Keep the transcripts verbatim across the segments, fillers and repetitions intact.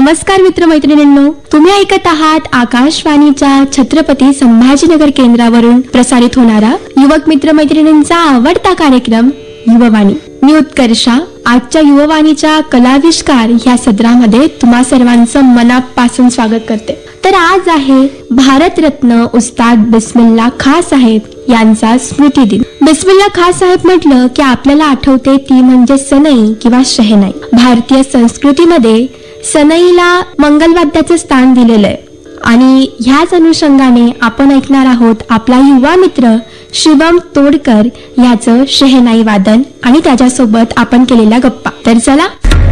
नमस्कार मित्रमैत्रिणींनो, तुम्ही ऐकत आहात आकाशवाणीच्या छत्रपती संभाजीनगर केंद्रावरून प्रसारित होणारा युवक मित्रमैत्रिणींचा आवडता कार्यक्रम युववाणी. मी उत्कर्षा आजच्या युववाणीच्या कलाविष्कार ह्या सदरामध्ये तुम्हा सर्वांचं मनापासून स्वागत करते. तर आज आहे भारतरत्न उस्ताद बिस्मिल्ला खां साहेब यांचा स्मृती दिन. बिस्मिल्ला खां साहेब म्हटलं की आपल्याला आठवते ती म्हणजे सनई किंवा शहनाई. भारतीय संस्कृतीमध्ये सनईला मंगलवाद्याचं स्थान दिलेलं आहे आणि ह्याच अनुषंगाने आपण ऐकणार आहोत आपला युवा मित्र शिवम तोडकर याचं शहनाई वादन आणि त्याच्यासोबत आपण केलेल्या गप्पा. तर चला.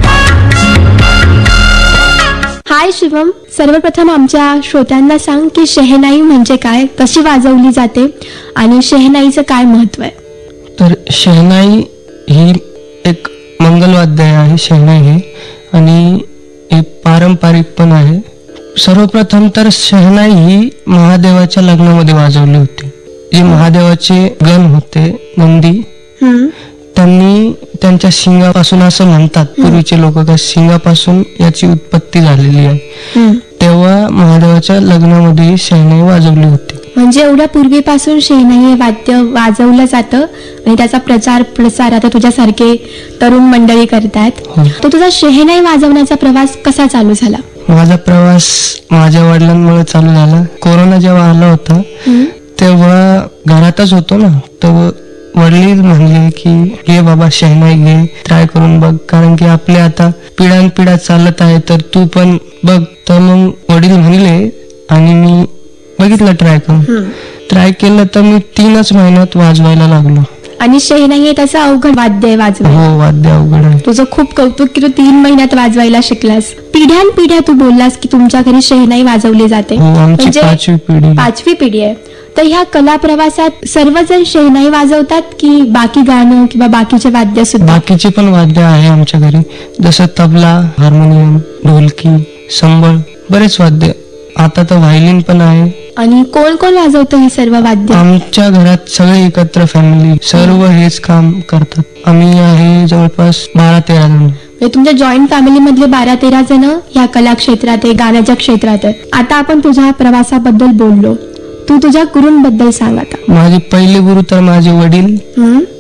हाय शिवम, सर्वप्रथम आमच्या श्रोत्यांना सांग की शहनाई म्हणजे काय, कशी वाजवली जाते आणि शहनाईचं काय महत्व आहे. तर शहनाई ही एक मंगलवाद्य आहे. शहनाई हे आणि हे पारंपरिक पण आहे. सर्वप्रथम तर शहनाई ही महादेवाच्या लग्नामध्ये वाजवली होती. जे महादेवाचे गण होते नंदी, त्यांनी त्यांच्या शिंगापासून असं म्हणतात पूर्वीचे लोक का शिंगापासून याची उत्पत्ती झालेली आहे. तेव्हा महादेवाच्या लग्नामध्ये शहनाई वाजवली होती. म्हणजे एवढ्या पूर्वीपासून शहनाई हे वाद्य वाजवलं जातं आणि त्याचा प्रचार प्रसार आता तुझ्यासारखे तरुण मंडळी करतायत. तर तुझा शहनाई वाजवण्याचा प्रवास कसा चालू झाला? माझा प्रवास माझ्या वडिलांमुळे चालू झाला. कोरोना जेव्हा आला होता तेव्हा घरातच होतो ना, तेव्हा वडील म्हणले की घे बाबा शहनाई घे, ट्राय करून बघ, कारण की आपले आता पिढ्यानपिढ्या चालत आहे तर तू पण बघ. तर मग वडील म्हणले आणि मी बघितलं ट्राय करून. ट्राय केलं तर मी तीनच महिन्यात वाजवायला लागलो. आणि शहनाई हे त्याचं अवघड वाद्य आहे वाजवायला. हो, वाद्य अवघड आहे. तुझं खूप कौतुक की तू तीन महिन्यात वाजवायला शिकलास. पिढ्यानपिढ्या तू बोललास की तुमच्या घरी शहनाई वाजवली जाते. हो, आमची पाचवी पिढी पाचवी पिढी आहे. तर ह्या कला प्रवासात सर्वजण शहनाई वाजवतात की बाकी गाणं किंवा बाकीचे वाद्य सुद्धा? बाकीचे पण वाद्य आहे आमच्या घरी, जसं तबला, हार्मोनियम, ढोलकी, संबळ, बरेच वाद्य. आता तर व्हायलिन पण आहे. आणि कोण कोण वाजवतं ही सर्व वाद्य? आमच्या घरात सगळे एकत्र फॅमिली सर्व हेच काम करतात. आम्ही आहे जवळपास बारा तेरा जण. तुमच्या जॉईंट फॅमिली मधले बारा तेरा जण ह्या कला क्षेत्रात आहे, गाण्याच्या क्षेत्रात आहे. आता आपण तुझ्या प्रवासाबद्दल बोललो, तू तुझ्या गुरूंबद्दल सांग. आता माझे पहिले गुरु तर माझे वडील,